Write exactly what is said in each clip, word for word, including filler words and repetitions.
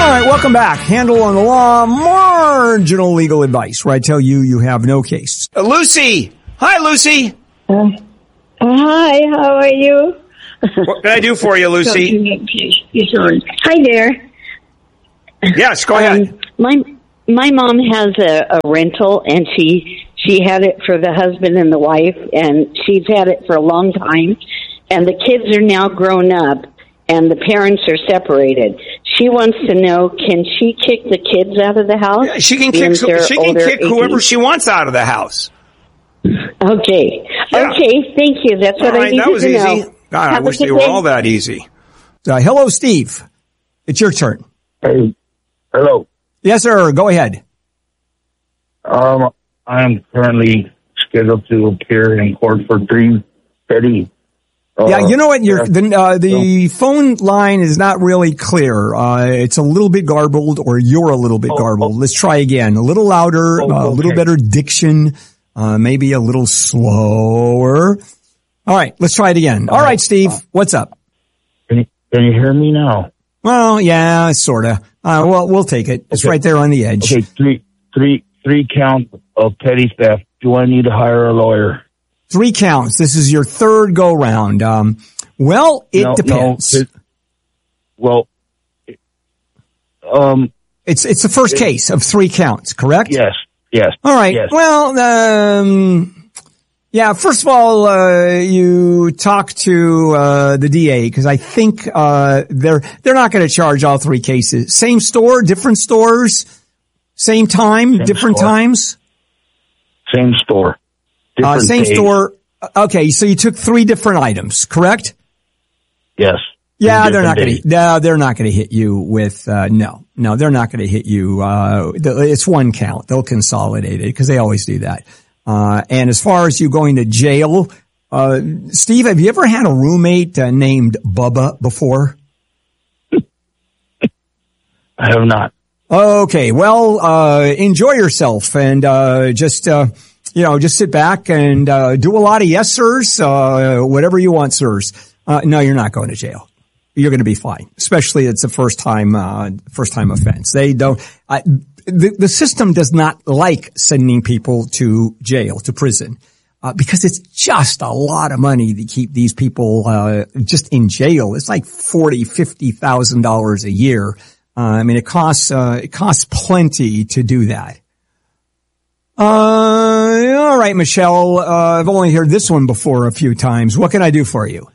right, welcome back. Handle on the Law, marginal legal advice, where I tell you you have no case. Uh, Lucy! Hi, Lucy! Uh, hi, how are you? What can I do for you, Lucy? Hi there. Yes, go ahead. Um, my my mom has a, a rental, and she she had it for the husband and the wife, and she's had it for a long time, and the kids are now grown up, and the parents are separated. She wants to know, can she kick the kids out of the house? Yeah, she can kick, she can kick whoever she wants out of the house. Okay. Yeah. Okay, thank you. That's what all right, I needed that was to easy. know. God, Have I wish a good they were day. all that easy. Uh, hello, Steve. It's your turn. Hey, hello. Yes, sir. Go ahead. Um, I am currently scheduled to appear in court for three petty. Uh, yeah, you know what? Your yeah. the uh, the phone line is not really clear. Uh, it's a little bit garbled, or you're a little bit Oh, garbled. oh. Let's try again. A little louder, Oh, uh, a little okay. better diction, uh, maybe a little slower. All right, let's try it again. All right, Steve, what's up? Can you, can you hear me now? Well, yeah, sorta. Uh, well, we'll take it. It's Okay. right there on the edge. Okay, three, three, three counts of petty theft. Do I need to hire a lawyer? Three counts. This is your third go round. Um, well, it No, depends. No, it, well, it, um, it's it's the first it, case of three counts, correct? yes, yes. All right. Yes. Well, um, yeah. First of all, uh, you talk to uh, the D A, because I think uh, they're they're not going to charge all three cases. Same store, different stores, same time, Same different store. times. Same store. Uh, Different same days. store. Okay, so you took three different items, correct? Yes. Yeah, Three they're not different going to. No, they're not going to hit you with. Uh, no, no, they're not going to hit you. Uh, it's one count. They'll consolidate it because they always do that. Uh, and as far as you going to jail, uh, Steve, have you ever had a roommate uh, named Bubba before? I have not. Okay, well, uh, enjoy yourself and uh, just. Uh, You know, just sit back and uh, do a lot of yes, sirs, uh, whatever you want, sirs. Uh, no, you're not going to jail. You're going to be fine, especially it's a first time, uh, first time offense. They don't, I, the, the system does not like sending people to jail, to prison, uh, because it's just a lot of money to keep these people, uh, just in jail. It's like forty, fifty thousand dollars a year. Uh, I mean, it costs, uh, it costs plenty to do that. Uh, all right, Michelle, uh, I've only heard this one before a few times. What can I do for you?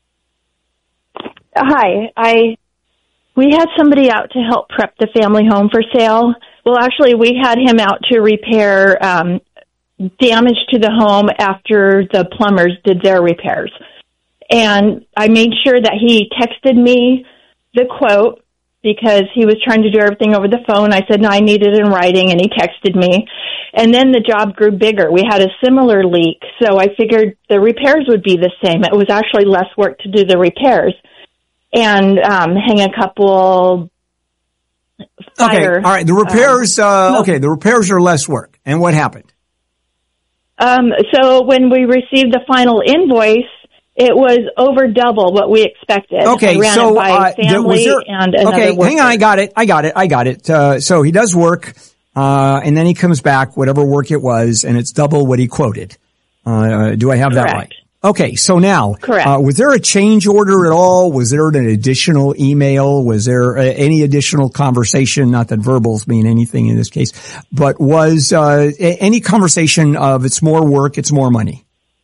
Hi, I, we had somebody out to help prep the family home for sale. Well, actually, we had him out to repair, um, damage to the home after the plumbers did their repairs. And I made sure that he texted me the quote because he was trying to do everything over the phone. I said, no, I need it in writing, and he texted me. And then the job grew bigger. We had a similar leak, so I figured the repairs would be the same. It was actually less work to do the repairs and um, hang a couple fire. Okay, all right. The repairs, uh, um, okay, the repairs are less work. And what happened? Um, so when we received the final invoice, it was over double what we expected. Okay, I ran so it by uh, family was there, and another okay, worker. hang on, I got it, I got it, I got it. Uh, so he does work, uh, and then he comes back, whatever work it was, and it's double what he quoted. Uh, do I have Correct. that right? Okay, so now, Correct. Uh, was there a change order at all? Was there an additional email? Was there uh, any additional conversation? Not that verbals mean anything in this case, but was uh, a- any conversation of it's more work, it's more money?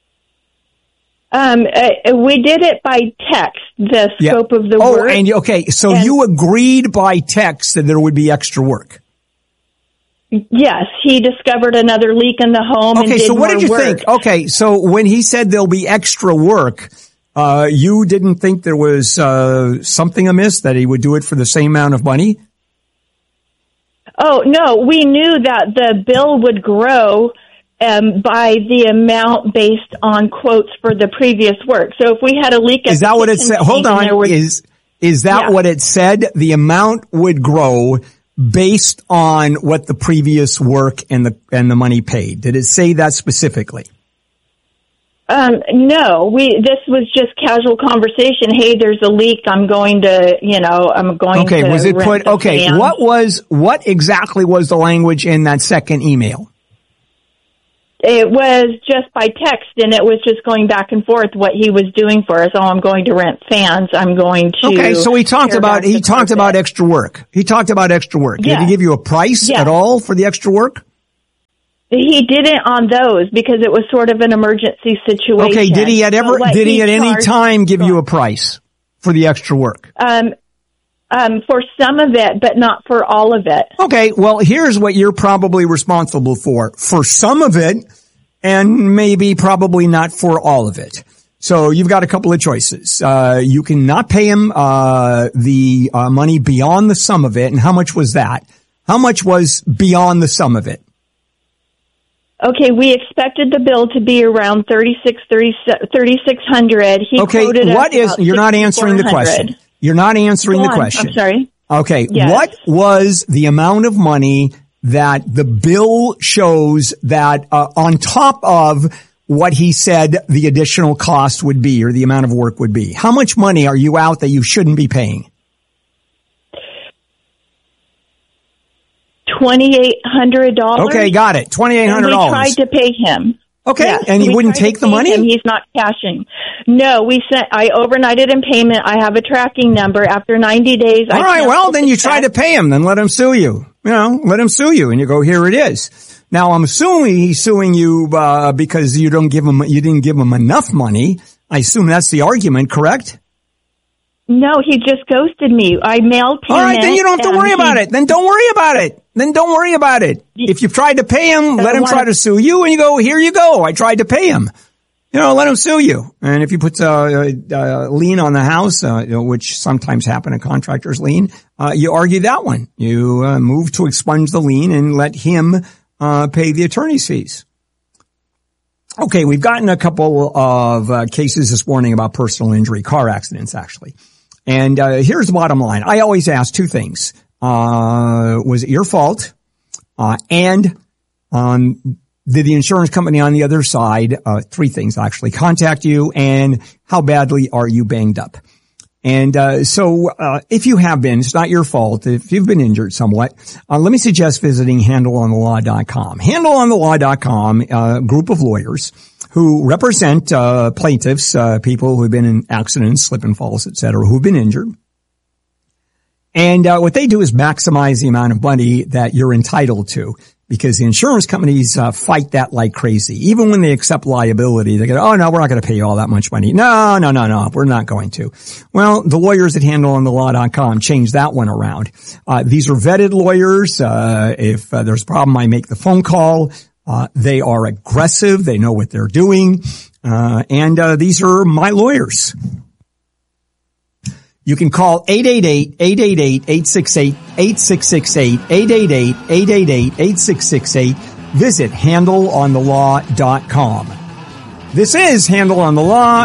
Um, uh, we did it by text, the Yeah. scope of the oh, work. and okay, so And- you agreed by text that there would be extra work. Yes, he discovered another leak in the home. Okay, and did so what more did you work. think? Okay, so when he said there'll be extra work, uh, you didn't think there was uh, something amiss, that he would do it for the same amount of money? Oh, no, we knew that the bill would grow um, by the amount based on quotes for the previous work. So if we had a leak at Is the that what it kitchen said? Hold sink and there on. was- Is is that Yeah. what it said? The amount would grow based on what the previous work and the and the money paid. Did it say that specifically? Um, no, we, this was just casual conversation. Hey, there's a leak. I'm going to, you know, I'm going okay, to. Okay, was it rent put, the okay, fan. what was, what exactly was the language in that second email? It was just by text, and it was just going back and forth what he was doing for us. Oh, I'm going to rent fans. I'm going to. Okay, so he talked about, he talked carpet. about extra work. He talked about extra work. Yeah. Did he give you a price Yeah. at all for the extra work? He didn't on those because it was sort of an emergency situation. Okay, did he at ever, So did he, he at any charged- time give you a price for the extra work? Um, um, for some of it, but not for all of it. Okay, well, here's what you're probably responsible for. For some of it, and maybe probably not for all of it. So you've got a couple of choices. Uh, you can not pay him, uh, the, uh, money beyond the sum of it. And how much was that? How much was beyond the sum of it? Okay, we expected the bill to be around thirty-six, thirty-six hundred. He Okay, quoted us what is, about you're not answering the sixty-four hundred. question. You're not answering Go the on, question. I'm sorry. Okay, Yes. what was the amount of money that the bill shows that, uh, on top of what he said the additional cost would be or the amount of work would be? How much money are you out that you shouldn't be paying? twenty-eight hundred dollars. Okay, got it. twenty-eight hundred dollars. And we tried to pay him. Okay, Yes, and he we wouldn't tried take to the pay money? him. He's not cashing. No, we sent. I overnighted in payment. I have a tracking number. After ninety days, All I right, well, canceled then the you try check. to pay him. Then let him sue you. You know, let him sue you, and you go, here it is. Now, I'm assuming he's suing you uh, because you don't give him, you didn't give him enough money. I assume that's the argument, correct? No, he just ghosted me. I mailed payment. All right, then you don't have to and worry he- about it. Then don't worry about it. Then don't worry about it. If you've tried to pay him, let him wanna- try to sue you, and you go, here you go. I tried to pay him. You know, let him sue you. And if you put uh, uh, lien on the house, uh, you know, which sometimes happen, a contractor's lien, uh, you argue that one. You uh, move to expunge the lien and let him uh, pay the attorney's fees. Okay, we've gotten a couple of uh, cases this morning about personal injury, car accidents, actually. And uh, here's the bottom line. I always ask two things. Uh, was it your fault? Uh, and um, did the insurance company on the other side, uh, three things actually, contact you? And how badly are you banged up? And uh, so uh, if you have been, it's not your fault. If you've been injured somewhat, uh, let me suggest visiting handle on the law dot com. handle on the law dot com, a group of lawyers who represent uh plaintiffs, uh people who have been in accidents, slip and falls, et cetera, who've been injured. And uh what they do is maximize the amount of money that you're entitled to, because the insurance companies uh, fight that like crazy. Even when they accept liability, they go, oh, no, we're not going to pay you all that much money. No, no, no, no, we're not going to. Well, the lawyers at handle on the law dot com changed that one around. Uh These are vetted lawyers. Uh If uh, there's a problem, I make the phone call. Uh, they are aggressive. They know what they're doing. Uh, and, uh, these are my lawyers. You can call eight eight eight, eight eight eight, eight six eight, eight six six eight, eight eight eight, eight eight eight, eight six six eight. Visit handle on the law dot com. This is Handle on the Law.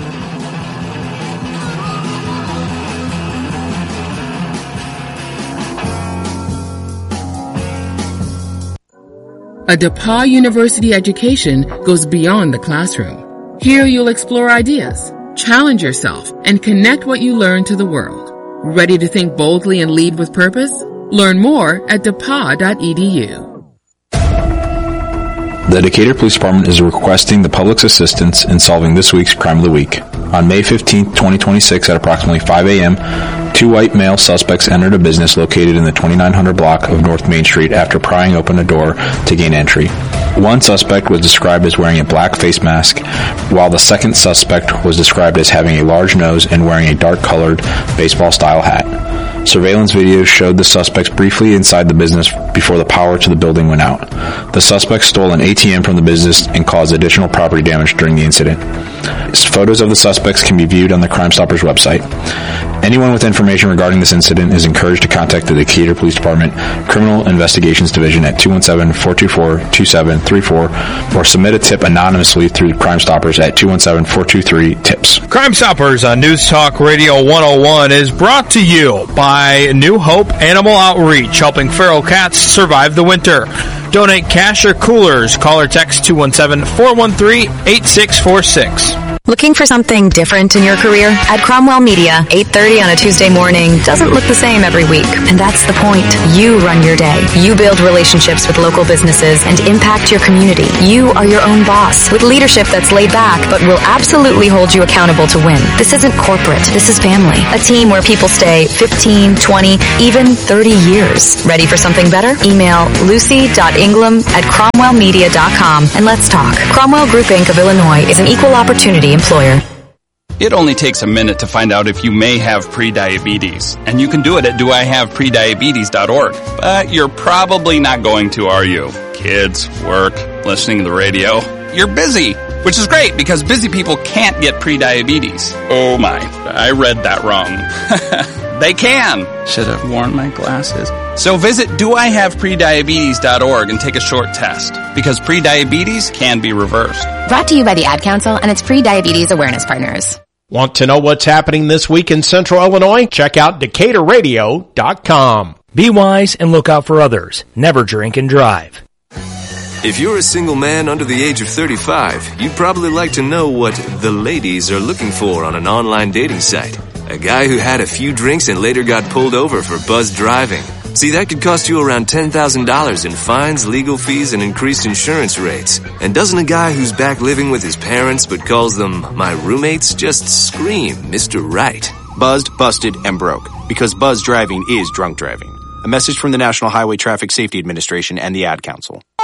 A DePauw University education goes beyond the classroom. Here you'll explore ideas, challenge yourself, and connect what you learn to the world. Ready to think boldly and lead with purpose? Learn more at depaw dot e d u. The Decatur Police Department is requesting the public's assistance in solving this week's Crime of the Week. On May fifteenth, twenty twenty-six at approximately five a.m., two white male suspects entered a business located in the twenty-nine hundred block of North Main Street after prying open a door to gain entry. One suspect was described as wearing a black face mask, while the second suspect was described as having a large nose and wearing a dark-colored baseball-style hat. Surveillance video showed the suspects briefly inside the business before the power to the building went out. The suspects stole an A T M from the business and caused additional property damage during the incident. Photos of the suspects can be viewed on the Crime Stoppers website. Anyone with information regarding this incident is encouraged to contact the Decatur Police Department Criminal Investigations Division at two one seven, four two four, two seven three four or submit a tip anonymously through Crime Stoppers at two one seven, four two three, TIPS. Crime Stoppers on News Talk Radio one oh one is brought to you by New Hope Animal Outreach, helping feral cats survive the winter. Donate cash or coolers. Call or text two one seven, four one three, eight six four six. Looking for something different in your career? At Cromwell Media, eight thirty on a Tuesday morning doesn't look the same every week. And that's the point. You run your day. You build relationships with local businesses and impact your community. You are your own boss with leadership that's laid back but will absolutely hold you accountable to win. This isn't corporate. This is family. A team where people stay fifteen, twenty, even thirty years. Ready for something better? Email lucy dot ingram at cromwell media dot com and let's talk. Cromwell Group Incorporated of Illinois is an equal opportunity employer. It only takes a minute to find out if you may have prediabetes, and you can do it at do I have prediabetes dot org. But you're probably not going to, are you? Kids, work, listening to the radio. You're busy, which is great because busy people can't get prediabetes. Oh my, I read that wrong. They can. Should have worn my glasses. So visit do I have prediabetes dot org and take a short test, because prediabetes can be reversed. Brought to you by the Ad Council and its Pre-Diabetes Awareness Partners. Want to know what's happening this week in Central Illinois? Check out Decatur Radio dot com. Be wise and look out for others. Never drink and drive. If you're a single man under the age of thirty-five, you'd probably like to know what the ladies are looking for on an online dating site. A guy who had a few drinks and later got pulled over for buzzed driving. See, that could cost you around ten thousand dollars in fines, legal fees, and increased insurance rates. And doesn't a guy who's back living with his parents but calls them my roommates just scream Mister Right? Buzzed, busted, and broke. Because buzz driving is drunk driving. A message from the National Highway Traffic Safety Administration and the Ad Council.